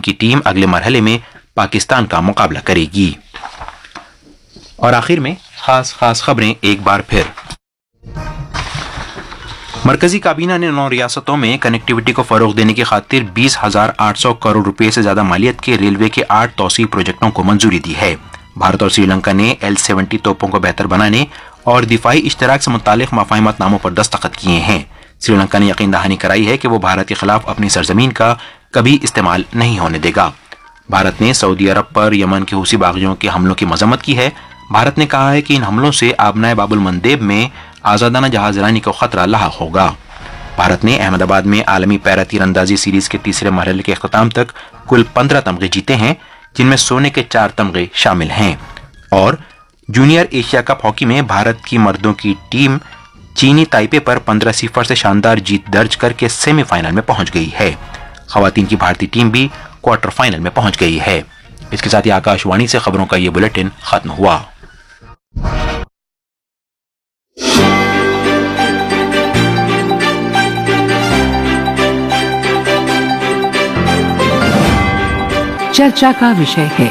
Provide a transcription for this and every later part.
की टीम अगले मरहले में पाकिस्तान का मुकाबला करेगी। और आखिर में खास खबरें एक बार फिर। मरकजी काबीना ने 9 रियासतों में कनेक्टिविटी को फरोग देने की खातिर 20,800 करोड़ रुपए से ज्यादा मालियत के रेलवे के 8 तौसीफ प्रोजेक्टों को मंजूरी दी है। भारत और श्रीलंका ने L-70 तोपों को बेहतर बनाने और दिफाई इश्तराक से मुतालिक मफाहिमतनामों पर दस्तखत किए हैं। श्रीलंका ने यकीन दहानी कराई है कि वो भारत के खिलाफ अपनी सरजमीन का कभी इस्तेमाल नहीं होने देगा। भारत ने सऊदी अरब पर यमन के हूसी बागियों के हमलों की मजम्मत की है। भारत ने कहा है कि इन हमलों से आबनाए बाबुल मंदेब में आजादाना जहाजरानी को खतरा लाहक होगा। भारत ने अहमदाबाद में आलमी पैरा तीरंदाजी सीरीज के तीसरे मरहले के अख्ताम तक कुल 15 तमगे जीते हैं, जिनमें सोने के 4 तमगे शामिल हैं। और जूनियर एशिया कप हॉकी में भारत की मर्दों की टीम चीनी ताइपे पर 15-0 से शानदार जीत दर्ज करके सेमीफाइनल में पहुंच गई है। खवातीन की भारतीय टीम भी क्वार्टर फाइनल में पहुंच गई है। इसके साथ ही आकाशवाणी से खबरों का यह बुलेटिन खत्म हुआ। चर्चा का विषय है।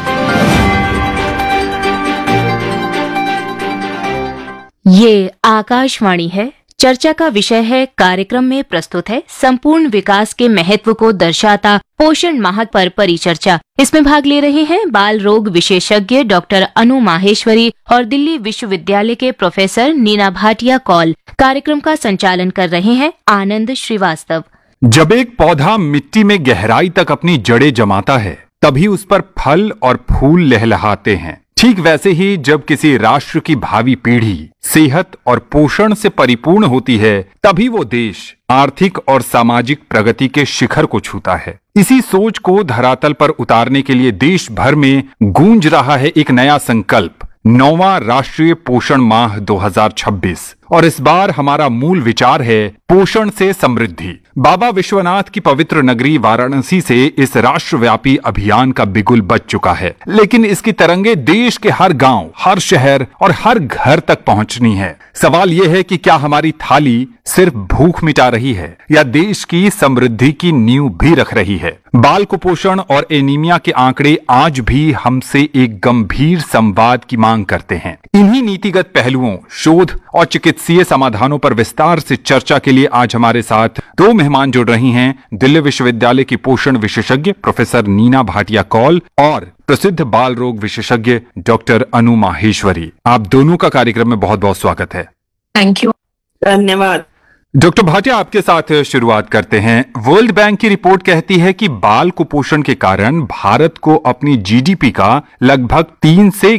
ये आकाशवाणी है। चर्चा का विषय है कार्यक्रम में प्रस्तुत है संपूर्ण विकास के महत्व को दर्शाता पोषण माह पर परिचर्चा। इसमें भाग ले रहे हैं बाल रोग विशेषज्ञ डॉक्टर अनु माहेश्वरी और दिल्ली विश्वविद्यालय के प्रोफेसर नीना भाटिया कौल। कार्यक्रम का संचालन कर रहे हैं आनंद श्रीवास्तव। जब एक पौधा मिट्टी में गहराई तक अपनी जड़ें जमाता है, तभी उस पर फल और फूल लहलहाते हैं। ठीक वैसे ही जब किसी राष्ट्र की भावी पीढ़ी सेहत और पोषण से परिपूर्ण होती है, तभी वो देश आर्थिक और सामाजिक प्रगति के शिखर को छूता है। इसी सोच को धरातल पर उतारने के लिए देश भर में गूंज रहा है एक नया संकल्प, 9वां राष्ट्रीय पोषण माह 2026। और इस बार हमारा मूल विचार है पोषण से समृद्धि। बाबा विश्वनाथ की पवित्र नगरी वाराणसी से इस राष्ट्रव्यापी अभियान का बिगुल बज चुका है, लेकिन इसकी तरंगे देश के हर गांव, हर शहर और हर घर तक पहुंचनी है। सवाल यह है कि क्या हमारी थाली सिर्फ भूख मिटा रही है या देश की समृद्धि की नींव भी रख रही है। बाल कुपोषण और एनीमिया के आंकड़े आज भी हमसे एक गंभीर संवाद की मांग करते हैं। इन्हीं नीतिगत पहलुओं, शोध और चिकित्सीय समाधानों पर विस्तार से चर्चा के लिए आज हमारे साथ 2 मेहमान जुड़ रही हैं। दिल्ली विश्वविद्यालय की पोषण विशेषज्ञ प्रोफेसर नीना भाटिया कौल और प्रसिद्ध बाल रोग विशेषज्ञ डॉक्टर अनु माहेश्वरी। आप दोनों का कार्यक्रम में बहुत बहुत स्वागत है। Thank you. धन्यवाद। डॉक्टर भाटिया, आपके साथ शुरुआत करते हैं। वर्ल्ड बैंक की रिपोर्ट कहती है कि बाल कुपोषण के कारण भारत को अपनी जीडीपी का लगभग 3 से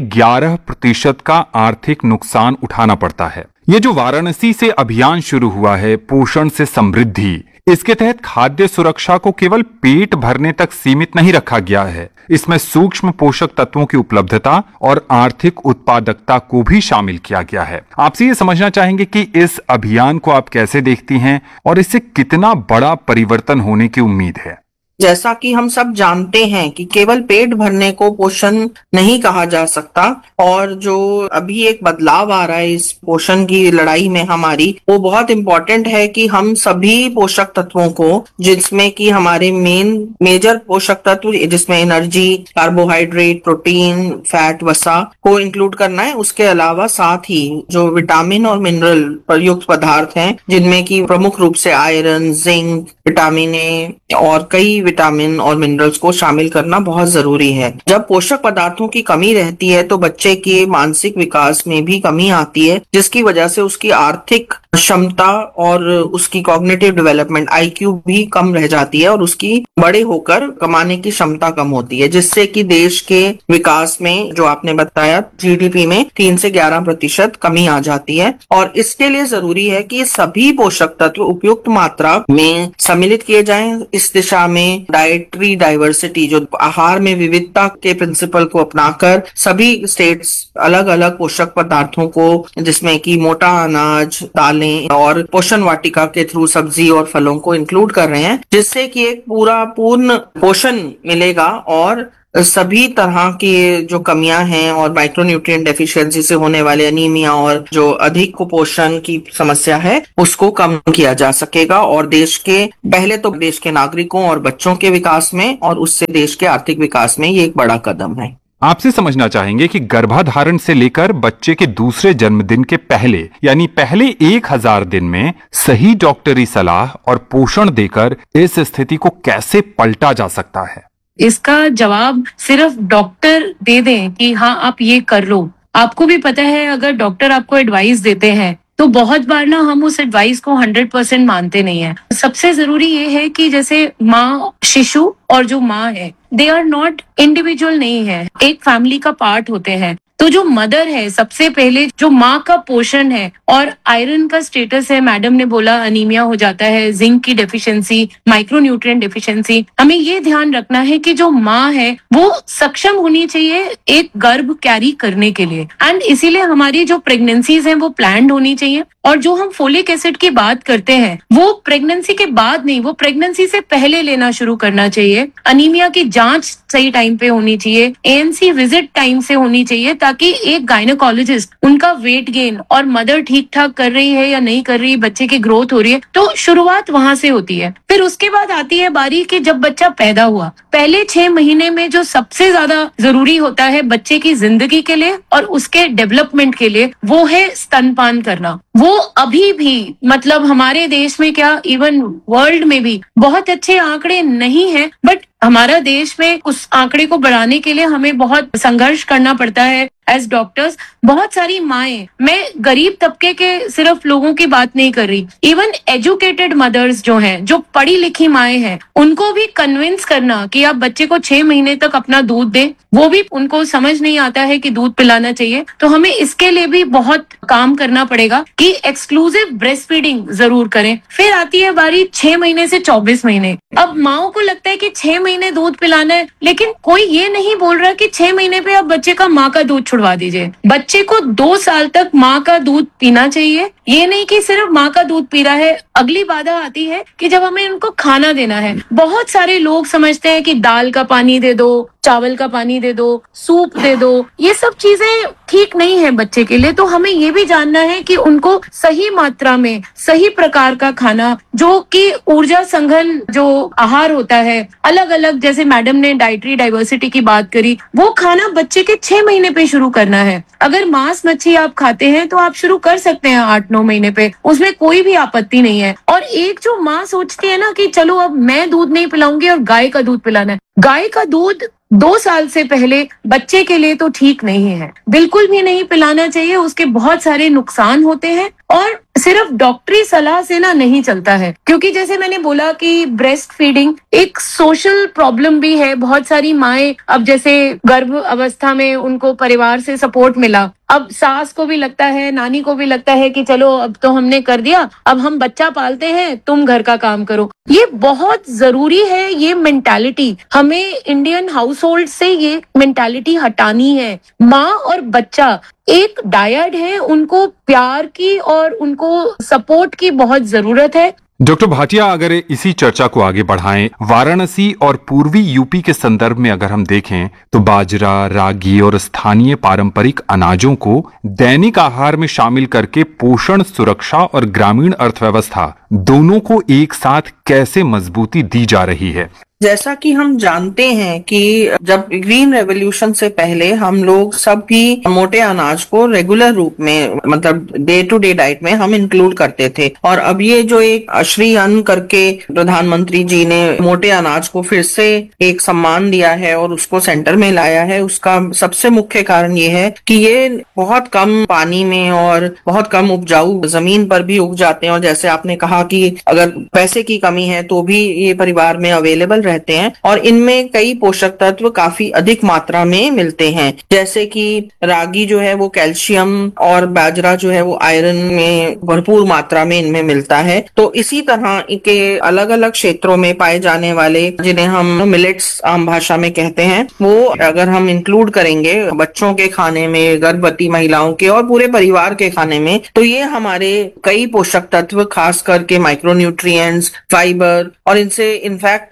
11% का आर्थिक नुकसान उठाना पड़ता है। ये जो वाराणसी से अभियान शुरू हुआ है पोषण से समृद्धि, इसके तहत खाद्य सुरक्षा को केवल पेट भरने तक सीमित नहीं रखा गया है। इसमें सूक्ष्म पोषक तत्वों की उपलब्धता और आर्थिक उत्पादकता को भी शामिल किया गया है। आपसे ये समझना चाहेंगे कि इस अभियान को आप कैसे देखती हैं और इससे कितना बड़ा परिवर्तन होने की उम्मीद है। जैसा कि हम सब जानते हैं कि केवल पेट भरने को पोषण नहीं कहा जा सकता, और जो अभी एक बदलाव आ रहा है इस पोषण की लड़ाई में हमारी, वो बहुत इम्पोर्टेंट है कि हम सभी पोषक तत्वों को, जिसमें कि हमारे मेजर पोषक तत्व जिसमें एनर्जी, कार्बोहाइड्रेट, प्रोटीन, फैट, वसा को इंक्लूड करना है। उसके अलावा साथ ही जो विटामिन और मिनरल प्रयुक्त पदार्थ हैं, जिनमें कि प्रमुख रूप से आयरन, जिंक, विटामिन ए और कई विटामिन और मिनरल्स को शामिल करना बहुत जरूरी है। जब पोषक पदार्थों की कमी रहती है तो बच्चे के मानसिक विकास में भी कमी आती है, जिसकी वजह से उसकी आर्थिक क्षमता और उसकी कॉग्निटिव डेवलपमेंट IQ भी कम रह जाती है और उसकी बड़े होकर कमाने की क्षमता कम होती है, जिससे कि देश के विकास में, जो आपने बताया, GDP में 3 से 11% कमी आ जाती है। और इसके लिए जरूरी है कि सभी पोषक तत्व उपयुक्त मात्रा में सम्मिलित किए जाएं। इस दिशा में डाइटरी डाइवर्सिटी, जो आहार में विविधता के प्रिंसिपल को अपनाकर सभी स्टेट्स अलग अलग पोषक पदार्थों को, जिसमें कि मोटा अनाज, दालें और पोषण वाटिका के थ्रू सब्जी और फलों को इंक्लूड कर रहे हैं, जिससे कि एक पूर्ण पोषण मिलेगा और सभी तरह की जो कमियां हैं और माइक्रोन्यूट्रिएंट डेफिशिएंसी से होने वाले अनीमिया और जो अधिक कुपोषण की समस्या है उसको कम किया जा सकेगा, और देश के पहले तो देश के नागरिकों और बच्चों के विकास में और उससे देश के आर्थिक विकास में ये एक बड़ा कदम है। आपसे समझना चाहेंगे कि गर्भाधारण से लेकर बच्चे के दूसरे जन्मदिन के पहले यानी पहले 1000 दिन में सही डॉक्टरी सलाह और पोषण देकर इस स्थिति को कैसे पलटा जा सकता है। इसका जवाब सिर्फ डॉक्टर दे दें कि हाँ आप ये कर लो। आपको भी पता है अगर डॉक्टर आपको एडवाइस देते हैं तो बहुत बार ना हम उस एडवाइस को 100% मानते नहीं है। सबसे जरूरी ये है कि जैसे माँ, शिशु और जो माँ है दे आर नॉट इंडिविजुअल नहीं है, एक फैमिली का पार्ट होते हैं। तो जो मदर है सबसे पहले जो माँ का पोषण है और आयरन का स्टेटस है, मैडम ने बोला अनीमिया हो जाता है, जिंक की डेफिशिएंसी, माइक्रोन्यूट्रिएंट डेफिशिएंसी, हमें ये ध्यान रखना है कि जो माँ है वो सक्षम होनी चाहिए एक गर्भ कैरी करने के लिए, एंड इसीलिए हमारी जो प्रेगनेंसीज हैं वो प्लान्ड होनी चाहिए। और जो हम फोलिक एसिड की बात करते हैं वो प्रेगनेंसी के बाद नहीं, वो प्रेगनेंसी से पहले लेना शुरू करना चाहिए। अनीमिया की जांच सही टाइम पे होनी चाहिए, ANC विजिट टाइम से होनी चाहिए, ताकि एक गायनेकोलॉजिस्ट उनका वेट गेन और मदर ठीक ठाक कर रही है या नहीं कर रही, बच्चे की ग्रोथ हो रही है, तो शुरुआत वहां से होती है। फिर उसके बाद आती है बारी कि जब बच्चा पैदा हुआ, पहले 6 महीने में जो सबसे ज्यादा जरूरी होता है बच्चे की जिंदगी के लिए और उसके डेवलपमेंट के लिए वो है स्तनपान करना। वो अभी भी मतलब हमारे देश में क्या इवन वर्ल्ड में भी बहुत अच्छे आंकड़े नहीं है, बट हमारा देश में उस आंकड़े को बढ़ाने के लिए हमें बहुत संघर्ष करना पड़ता है एज डॉक्टर्स। बहुत सारी माएं, मैं गरीब तबके के सिर्फ लोगों की बात नहीं कर रही, इवन एजुकेटेड मदर्स जो हैं, जो पढ़ी लिखी माएं हैं, उनको भी कन्विंस करना कि आप बच्चे को 6 महीने तक अपना दूध दें, वो भी उनको समझ नहीं आता है कि दूध पिलाना चाहिए। तो हमें इसके लिए भी बहुत काम करना पड़ेगा कि एक्सक्लूसिव ब्रेस्ट फीडिंग जरूर करें। फिर आती है बारी 6 महीने से 24 महीने। अब माओ को लगता है कि 6 महीने दूध पिलाना है, लेकिन कोई ये नहीं बोल रहा कि 6 महीने पे आप बच्चे का माँ का दूध छुड़वा दीजिए। बच्चे को 2 साल तक माँ का दूध पीना चाहिए, ये नहीं कि सिर्फ माँ का दूध पी रहा है। अगली बाधा आती है कि जब हमें उनको खाना देना है, बहुत सारे लोग समझते हैं कि दाल का पानी दे दो, चावल का पानी दे दो, सूप दे दो, ये सब चीजें ठीक नहीं है बच्चे के लिए। तो हमें ये भी जानना है कि उनको सही मात्रा में सही प्रकार का खाना, जो कि ऊर्जा संघन जो आहार होता है, अलग अलग, जैसे मैडम ने डाइटरी डाइवर्सिटी की बात करी, वो खाना बच्चे के 6 महीने पे शुरू करना है। अगर मांस मच्छी आप खाते हैं तो आप शुरू कर सकते हैं 8-9 महीने पे, उसमें कोई भी आपत्ति नहीं है। और एक जो माँ सोचती है ना कि चलो अब मैं दूध नहीं पिलाऊंगी और गाय का दूध पिलाना है, गाय का दूध 2 साल से पहले बच्चे के लिए तो ठीक नहीं है, बिल्कुल भी नहीं पिलाना चाहिए। उसके बहुत सारे नुकसान होते हैं और सिर्फ डॉक्टरी सलाह से ना नहीं चलता है, क्योंकि जैसे मैंने बोला कि ब्रेस्ट फीडिंग एक सोशल प्रॉब्लम भी है। बहुत सारी माएं, अब जैसे गर्भ अवस्था में उनको परिवार से सपोर्ट मिला, अब सास को भी लगता है, नानी को भी लगता है कि चलो अब तो हमने कर दिया, अब हम बच्चा पालते हैं, तुम घर का काम करो। ये बहुत जरूरी है, ये मेंटालिटी हमें इंडियन हाउस होल्ड से ये मेंटालिटी हटानी है। माँ और बच्चा एक डायड है, उनको प्यार की और उनको सपोर्ट की बहुत जरूरत है। डॉक्टर भाटिया, अगर इसी चर्चा को आगे बढ़ाएं, वाराणसी और पूर्वी यूपी के संदर्भ में अगर हम देखें तो बाजरा, रागी और स्थानीय पारंपरिक अनाजों को दैनिक आहार में शामिल करके पोषण, सुरक्षा और ग्रामीण अर्थव्यवस्था दोनों को एक साथ कैसे मजबूती दी जा रही है। जैसा कि हम जानते हैं कि जब ग्रीन रेवोल्यूशन से पहले हम लोग सब भी मोटे अनाज को रेगुलर रूप में, मतलब डे टू डे डाइट में हम इंक्लूड करते थे, और अब ये जो एक श्री अन्न करके प्रधानमंत्री जी ने मोटे अनाज को फिर से एक सम्मान दिया है और उसको सेंटर में लाया है, उसका सबसे मुख्य कारण ये है कि ये बहुत कम पानी में और बहुत कम उपजाऊ जमीन पर भी उग जाते हैं, और जैसे आपने कहा कि अगर पैसे की कमी है तो भी ये परिवार में अवेलेबल रहते हैं, और इनमें कई पोषक तत्व काफी अधिक मात्रा में मिलते हैं। जैसे कि रागी जो है वो कैल्शियम और बाजरा जो है वो आयरन में भरपूर मात्रा में इनमें मिलता है। तो इसी तरह के अलग अलग क्षेत्रों में पाए जाने वाले, जिन्हें हम मिलेट्स आम भाषा में कहते हैं, वो अगर हम इंक्लूड करेंगे बच्चों के खाने में, गर्भवती महिलाओं के और पूरे परिवार के खाने में, तो ये हमारे कई पोषक तत्व, खास करके माइक्रोन्यूट्रिएंट्स, फाइबर और इनसे इनफैक्ट नॉन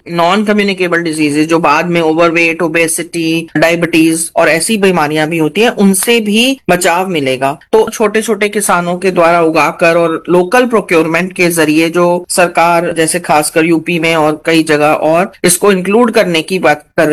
कम्युनिकेबल डिजीजेज जो बाद में ओवरवेट, ओबेसिटी, डायबिटीज और ऐसी बीमारियां भी होती हैं, उनसे भी बचाव मिलेगा। तो छोटे छोटे किसानों के द्वारा उगाकर और लोकल प्रोक्योरमेंट के जरिए जो सरकार जैसे खासकर यूपी में और कई जगह और इसको इंक्लूड करने की बात कर